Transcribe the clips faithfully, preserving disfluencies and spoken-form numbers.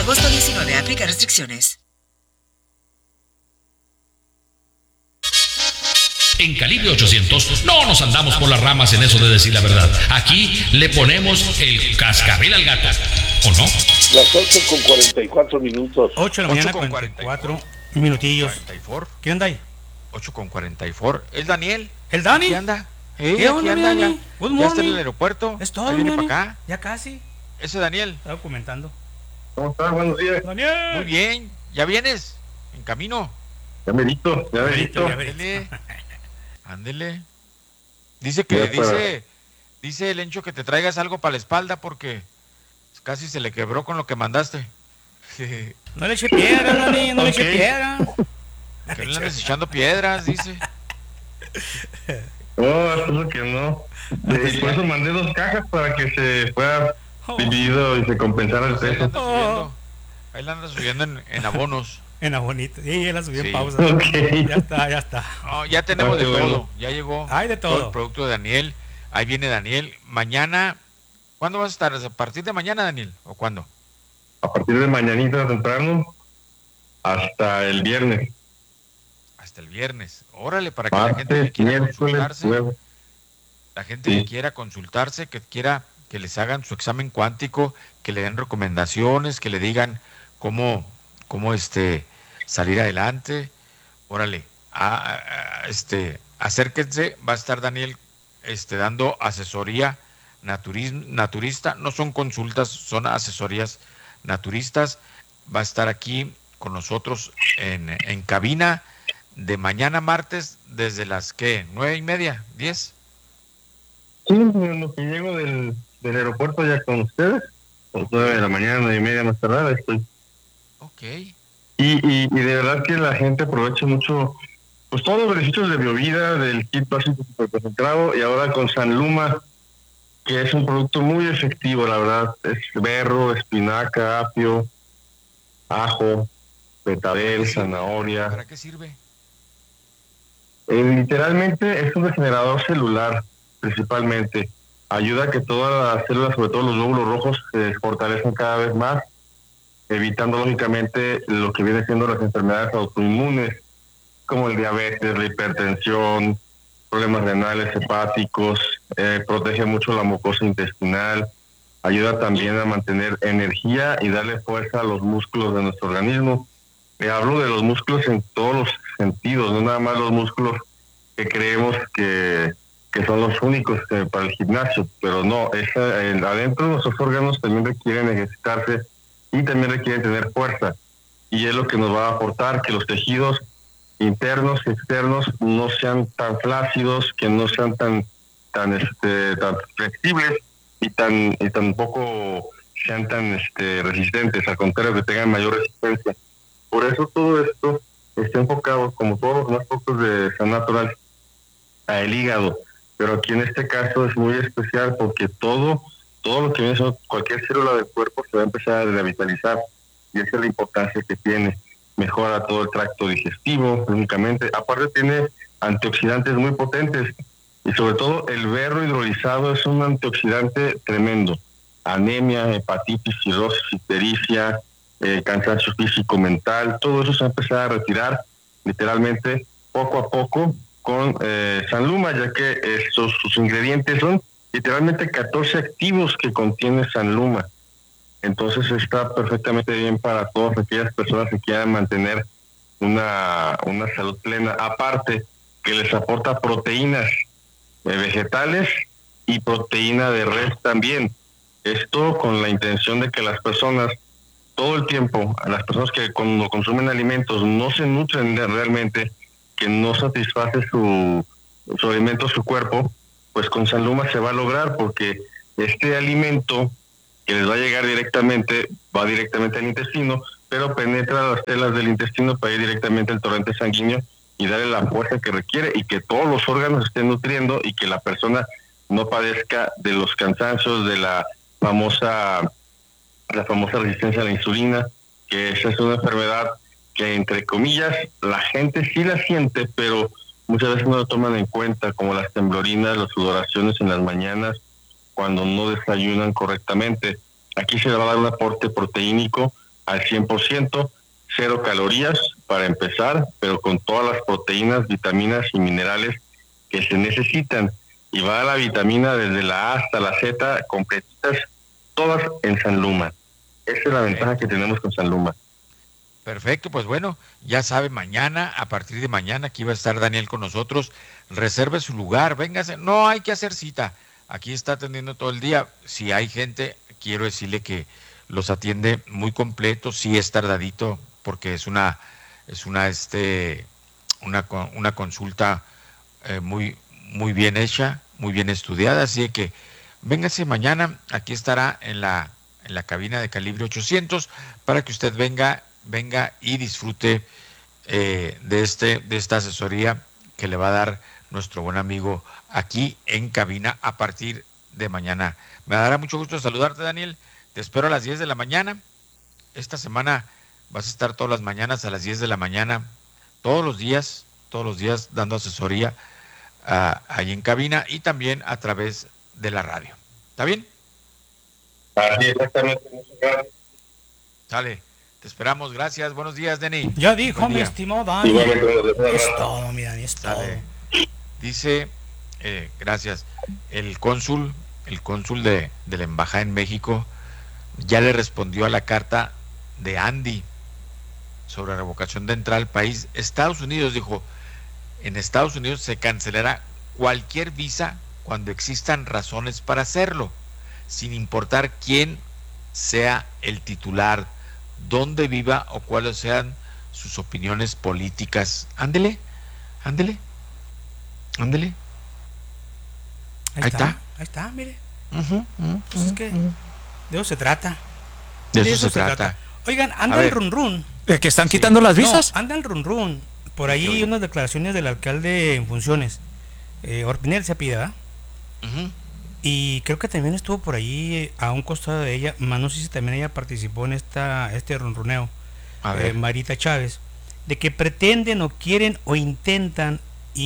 agosto diecinueve. Aplica restricciones. En Calibre ochocientos no nos andamos por las ramas en eso de decir la verdad. Aquí le ponemos el cascabel al gato, ¿o no? Las ocho con cuarenta y cuatro minutos. ocho de la mañana con cuarenta y cuatro minutillos. cuarenta y cuatro. ¿Quién anda ahí? ocho con cuarenta y cuatro. ¿Es Daniel? ¿El Dani? ¿Qué anda? ¿Eh? ¿Qué Aquí onda, anda, mi ya, Dani? Good ya está en morning. el aeropuerto. Es todo, Ya viene Dani. para acá. Ya casi. Ese Daniel. Estaba comentando. ¿Cómo estás? Buenos días. Daniel. Muy bien. ¿Ya vienes? ¿En camino? Ya merito, ya merito. Ya verito. Ándele. Ándele. Dice que, Ya para- dice, dice el Encho que te traigas algo para la espalda porque casi se le quebró con lo que mandaste. No le eche piedra, Dani. No le Ok. eche piedra. Que no le andes echando piedras, dice. No, eso es lo que no. Eh, por eso mandé dos cajas para que se fuera dividido y se compensara el Ahí la peso. anda subiendo. Ahí la anda subiendo en, en abonos. En abonito. Sí, ya la subí Sí. en pausa. Ok. Ya está, ya está. No, ya tenemos Ah, de qué todo. bueno. Ya llegó Hay de todo. el producto de Daniel. Ahí viene Daniel. Mañana, ¿cuándo vas a estar? ¿A partir de mañana, Daniel? ¿O cuándo? A partir de mañanita temprano hasta el viernes. Hasta el viernes. Órale, para que la gente que Martes, quiera miércoles, consultarse, jueves. la gente Sí. que quiera consultarse, que quiera que les hagan su examen cuántico, que le den recomendaciones, que le digan cómo, cómo este salir adelante. Órale, a- a- a- este, acérquense, va a estar Daniel este, dando asesoría naturism- naturista, no son consultas, son asesorías naturistas. Va a estar aquí con nosotros en, en cabina de mañana martes desde las ¿qué? ¿Nueve y media? ¿Diez? Sí, en lo que llego del, del aeropuerto ya con ustedes. A las nueve de la mañana, nueve y media más tardar, ahí estoy. Ok. Y, y, y de verdad que la gente aprovecha mucho pues todos los beneficios de Biovida, del kit básico superconcentrado y ahora con Sanluma, que es un producto muy efectivo, la verdad. Es berro, espinaca, apio, ajo, betabel, zanahoria. ¿Para qué sirve? Eh, literalmente es un regenerador celular, principalmente. Ayuda a que todas las células, sobre todo los glóbulos rojos, se fortalezcan cada vez más, evitando lógicamente lo que viene siendo las enfermedades autoinmunes, como el diabetes, la hipertensión, problemas renales, hepáticos, eh, protege mucho la mucosa intestinal, ayuda también a mantener energía y darle fuerza a los músculos de nuestro organismo. Eh, hablo de los músculos en todos los sentidos, no nada más los músculos que creemos que, que son los únicos eh, para el gimnasio, pero no, esa, el, adentro nuestros órganos también requieren ejercitarse y también requieren tener fuerza, y es lo que nos va a aportar que los tejidos internos y externos no sean tan flácidos, que no sean tan tan este tan flexibles y tan y tampoco sean tan este resistentes, al contrario, que tengan mayor resistencia. Por eso todo esto está enfocado, como todos los demás productos de San Natural, al hígado, pero aquí en este caso es muy especial porque todo todo lo que viene siendo cualquier célula del cuerpo se va a empezar a revitalizar, y esa es la importancia que tiene. Mejora todo el tracto digestivo, únicamente. Aparte tiene antioxidantes muy potentes, y sobre todo el berro hidrolizado es un antioxidante tremendo. Anemia, hepatitis, cirrosis, ictericia, eh, cansancio físico, mental, todo eso se va a empezar a retirar literalmente poco a poco con eh, Sanluma, ya que estos, sus ingredientes son literalmente catorce activos que contiene Sanluma. Entonces está perfectamente bien para todas aquellas personas que quieran mantener una, una salud plena. Aparte que les aporta proteínas eh, vegetales y proteína de res también. Esto con la intención de que las personas, todo el tiempo, a las personas que cuando consumen alimentos no se nutren de realmente, que no satisface su, su alimento, su cuerpo, pues con Sanluma se va a lograr, porque este alimento que les va a llegar directamente, va directamente al intestino, pero penetra las telas del intestino para ir directamente al torrente sanguíneo y darle la fuerza que requiere, y que todos los órganos estén nutriendo y que la persona no padezca de los cansancios, de la famosa la famosa resistencia a la insulina, que esa es una enfermedad que, entre comillas, la gente sí la siente, pero muchas veces no lo toman en cuenta, como las temblorinas, las sudoraciones en las mañanas, cuando no desayunan correctamente. Aquí se le va a dar un aporte proteínico al cien por ciento, cero calorías para empezar, pero con todas las proteínas, vitaminas y minerales que se necesitan. Y va a la vitamina desde la A hasta la Z, completitas, todas en San Luma. Esa es la ventaja que tenemos con San Luma. Perfecto, pues bueno, ya sabe, mañana, a partir de mañana, aquí va a estar Daniel con nosotros. Reserve su lugar, véngase, no hay que hacer cita. Aquí está atendiendo todo el día. Si hay gente, quiero decirle que los atiende muy completo, sí es tardadito, porque es una, es una, este, una, una consulta eh, muy, muy bien hecha, muy bien estudiada, así que véngase mañana, aquí estará en la, en la cabina de Calibre ochocientos para que usted venga venga y disfrute eh, de este de esta asesoría que le va a dar nuestro buen amigo aquí en cabina a partir de mañana. Me dará mucho gusto saludarte, Daniel. Te espero a las diez de la mañana. Esta semana vas a estar todas las mañanas a las diez de la mañana, todos los días, todos los días dando asesoría uh, ahí en cabina y también a través de la radio. ¿Está bien? Así exactamente. Muchas gracias. Sale. Te esperamos, gracias. Buenos días, Denny. Ya dijo, Buen mi día. estimado Dani. Igualmente, Es todo, mi Dani, es todo. Sale. Dice, eh, gracias, el cónsul, el cónsul de, de la Embajada en México ya le respondió a la carta de Andy sobre revocación de entrada al país. Estados Unidos dijo, en Estados Unidos se cancelará cualquier visa cuando existan razones para hacerlo, sin importar quién sea el titular, dónde viva o cuáles sean sus opiniones políticas. Ándele, ándele, ándele. Ahí, Ahí está, está. ahí está, mire. Uh-huh, uh-huh, Pues es que de eso se trata. de eso, se, trata. Oigan, anda A el ver. run run. ¿De que están Sí. quitando las visas? No, anda el run run. Por ahí oye. unas declaraciones del alcalde en funciones. Eh, Orpinel se pida, ¿verdad? Uh-huh. Y creo que también estuvo por ahí eh, a un costado de ella, más no sé si también ella participó en esta este ronroneo, A eh, ver. Marita Chávez, de que pretenden o quieren o intentan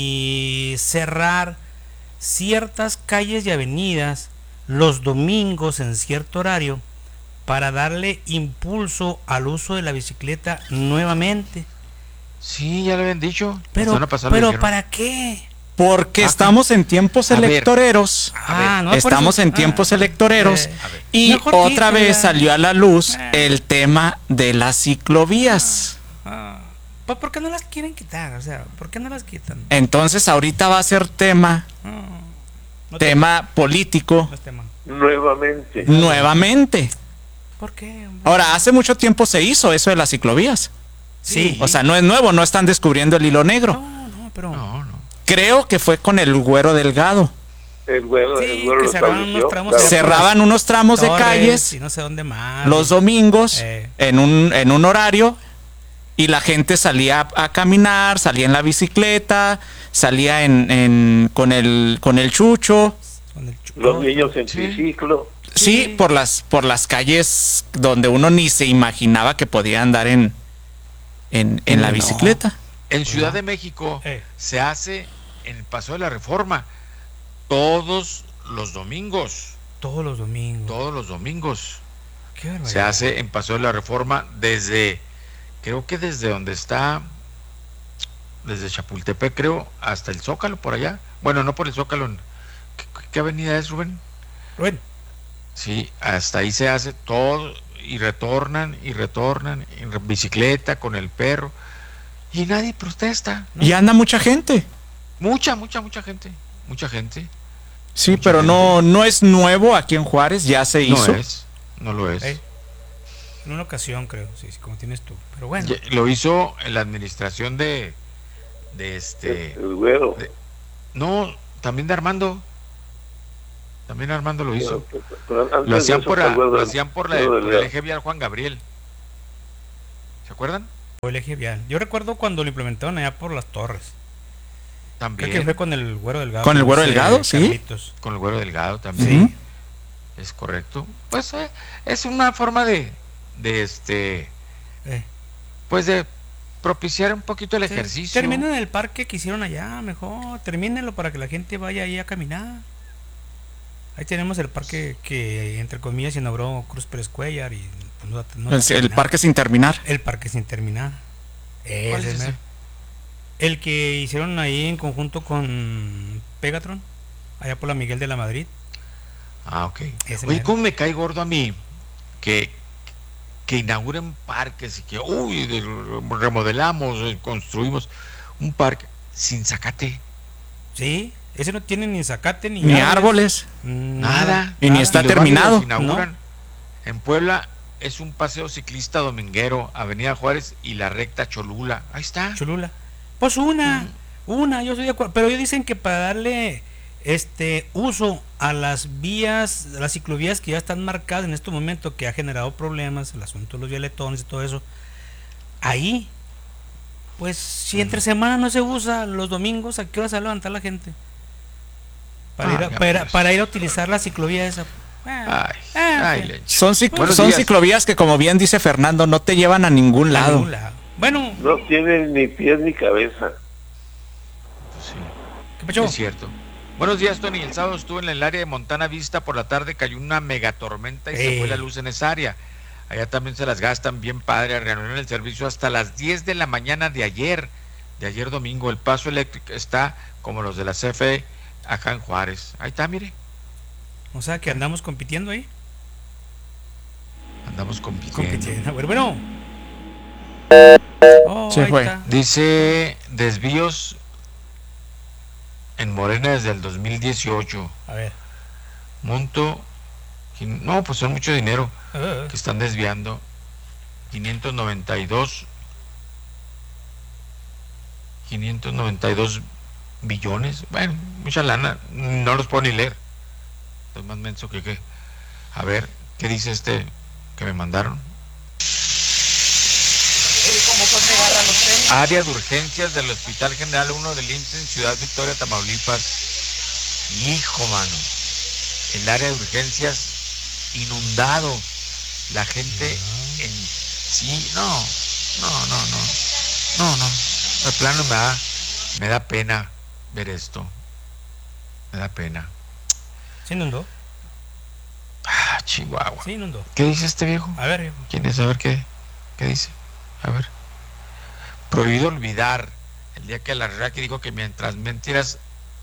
y cerrar ciertas calles y avenidas los domingos en cierto horario para darle impulso al uso de la bicicleta nuevamente. Sí, ya le habían dicho. La Pero, semana pasada lo pero dijeron. ¿para qué? Porque Ah, estamos en tiempos a ver. electoreros. Ah, no, por Estamos eso- en tiempos ah, electoreros eh, A ver. y Mejor otra quítela. vez salió a la luz Ah. el tema de las ciclovías. Ah, pues ¿por qué no las quieren quitar? O sea, ¿por qué no las quitan? Entonces ahorita va a ser tema, No, no te- tema político no es tema. Nuevamente. nuevamente. ¿Por qué, hombre? Ahora, hace mucho tiempo se hizo eso de las ciclovías. Sí. O sea, no es nuevo, no están descubriendo el hilo negro. No, no, pero... No, no. Creo que fue con el Güero Delgado. El güero, Sí, el güero que lo cerraron estableció, unos tramos claro. de- Cerraban unos tramos de Torres calles y no sé dónde más. los domingos Eh. en un en un horario y la gente salía a, a caminar, salía en la bicicleta, salía en, en con el con el chucho, Con el chu- Los niños en Sí. triciclo. sí, Sí. por las por las calles donde uno ni se imaginaba que podía andar en en, en la No. bicicleta. En Ciudad de México Eh. se hace en el Paso de la Reforma todos los domingos. Todos los domingos. Todos los domingos. Qué barbaridad. Se hace en Paso de la Reforma desde, creo que desde donde está, desde Chapultepec, creo, hasta el Zócalo, por allá. Bueno, no por el Zócalo. en- ¿Qué, qué avenida es, Rubén? Bueno, Sí, hasta ahí se hace todo y retornan y retornan en re- bicicleta con el perro y nadie protesta. Y anda mucha gente. Mucha, mucha, mucha gente, mucha gente. Sí, Mucha pero gente. no no es nuevo aquí en Juárez, ya se hizo. No es, no lo es. eh, en una ocasión creo, sí, sí, como tienes tú. Pero bueno, Ya- Lo hizo en la administración de, de este, El güero. de- no, también de Armando. También Armando lo hizo. Pero- pero antes Lo de hacían eso por, fue el la- güero lo del- hacían por, la, güero del por el León. eje vial Juan Gabriel. ¿Se acuerdan? el eje vial. Yo recuerdo cuando lo implementaron allá por las torres. También. Creo que fue con el Güero Delgado. ¿Con el Güero ese Delgado? Sí. Carlitos. Con el güero delgado también. Sí. Es correcto. Pues eh, es una forma de, de este, Eh, pues de propiciar un poquito el sí, ejercicio. Terminen el parque que hicieron allá, mejor. Termínenlo para que la gente vaya ahí a caminar. Ahí tenemos el parque que, entre comillas, inauguró Cruz Pérez Cuellar y pues, no, no El, el parque sin terminar. El parque sin terminar. ¿Cuál Ese es es ese? el que hicieron ahí en conjunto con Pegatron, allá por la Miguel de la Madrid. Ah, ok. Ese Oye, mero. ¿cómo me cae gordo a mí que, que inauguren parques y que, uy, de- remodelamos, eh, construimos un parque sin zacate? Sí, ese no tiene ni zacate ni, Ni árboles. Mm, Nada. Y ni nada. está los terminado, barrios inauguran. En Puebla es un paseo ciclista dominguero, Avenida Juárez y la recta Cholula. Ahí está. Cholula. Pues una, una, yo estoy de acuerdo. Pero ellos dicen que para darle este uso a las vías, a las ciclovías que ya están marcadas en este momento, que ha generado problemas, el asunto de los vialetones y todo eso, ahí, pues si entre semana no se usa, los domingos, ¿a qué hora se va a levantar la gente? Para, Ah, ir, a, ya para, pues. para ir a utilizar la ciclovía esa. Ah, Ay, ah, ay, ok. leche. Son, cic- Buenos son días. ciclovías que, como bien dice Fernando, no te llevan a ningún A lado. ningún lado. Bueno, No tienen ni pies ni cabeza. Sí. ¿qué pasó? Es cierto. Buenos días, Tony. El sábado estuve en el área de Montana Vista. Por la tarde cayó una megatormenta y se Eh. fue la luz en esa área. Allá también se las gastan bien padre. Reanudaron el servicio hasta las diez de la mañana de ayer. De ayer domingo. El paso eléctrico está como los de la C F E acá en Juárez. Ahí está, mire. O sea que andamos compitiendo ahí. Andamos compitiendo. Compitiendo. Bueno, bueno. Oh, Se ahí fue. está. Dice desvíos en Morena desde el dos mil dieciocho. A ver. Monto. No, pues son mucho dinero Ah, que están desviando. quinientos noventa y dos quinientos noventa y dos billones. Bueno, mucha lana. No los puedo ni leer. Es más menso que qué. A ver, ¿qué dice este que me mandaron? Área de urgencias del Hospital General uno del I M S S en Ciudad Victoria, Tamaulipas. Hijo, mano. El área de urgencias inundado. La gente en... Sí, no, no, no, no. No, no. De plano me da, me da pena ver esto. Me da pena. ¿Sí inundó? Ah, Chihuahua. Sí inundó. ¿Qué dice este viejo? A ver, viejo. ¿Quién es? A ver qué, qué dice. A ver. Prohibido olvidar el día que la Raki dijo que mientras mentiras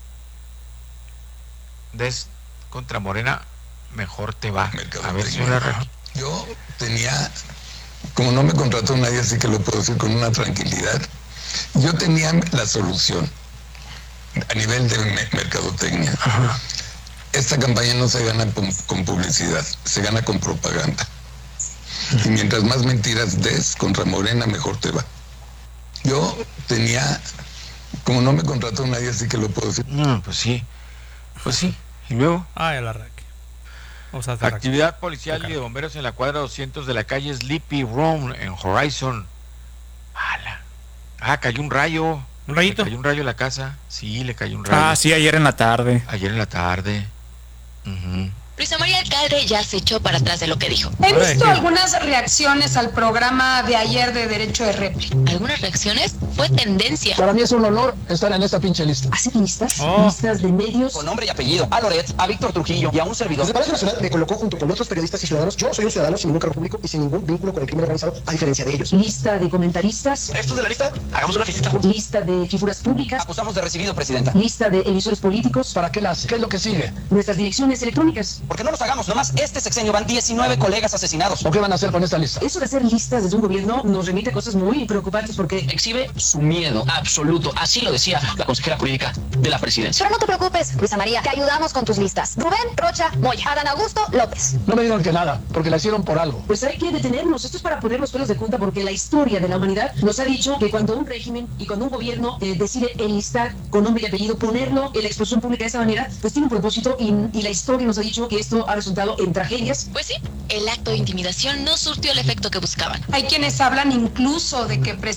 des contra Morena, mejor te va. A ver, señora Raki. Yo tenía, como no me contrató nadie, así que lo puedo decir con una tranquilidad, yo tenía la solución a nivel de me- mercadotecnia. Esta campaña no se gana con, con publicidad, se gana con propaganda. Y mientras más mentiras des contra Morena, mejor te va. Yo tenía, como no me contrató nadie, así que lo puedo decir. No, pues sí. Pues sí. Y luego, Ay, el arranque. Vamos a hacer arranque. actividad policial y de bomberos en la cuadra doscientos de la calle Sleepy Room en Horizon. ¡Hala! Ah, cayó un rayo. ¿Un rayito? Le cayó un rayo a la casa. Sí, le cayó un rayo. Ah, sí, ayer en la tarde. Ayer en la tarde. Ujú. Luisa María Alcalde ya se echó para atrás de lo que dijo. He Ay, visto qué- algunas reacciones al programa de ayer de Derecho de Réplica. Algunas reacciones fue tendencia. Para mí es un honor estar en esta pinche lista. ¿Hacer listas? Oh. ¿Listas de medios? Con nombre y apellido. A Loret, a Víctor Trujillo y a un servidor. El Palacio Nacional me colocó junto con otros periodistas y ciudadanos. Yo soy un ciudadano sin ningún cargo público y sin ningún vínculo con el crimen organizado, a diferencia de ellos. ¿Lista de comentaristas? ¿Estos de la lista? Hagamos una fiesta. ¿Lista de figuras públicas? Acusamos de recibido, presidenta. ¿Lista de emisores políticos? ¿Para qué las? ¿Qué es lo que sigue? Nuestras direcciones electrónicas. Porque no los hagamos. Nomás este sexenio van diecinueve colegas asesinados. ¿O qué van a hacer con esta lista? Eso de hacer listas desde un gobierno nos remite a cosas muy preocupantes porque Exhibe su miedo absoluto. Así lo decía la consejera jurídica de la presidencia. Pero no te preocupes, Luisa María, te ayudamos con tus listas. Rubén Rocha Moya, Adán Augusto López. No me digan que nada, porque la hicieron por algo. pues hay que detenernos. Esto es para poner los pelos de punta porque la historia de la humanidad nos ha dicho que cuando un régimen y cuando un gobierno eh, decide enlistar con nombre y apellido, ponerlo en la exposición pública de esa manera, pues tiene un propósito y, y la historia nos ha dicho que esto ha resultado en tragedias. Pues sí, el acto de intimidación no surtió el efecto que buscaban. Hay quienes hablan incluso de que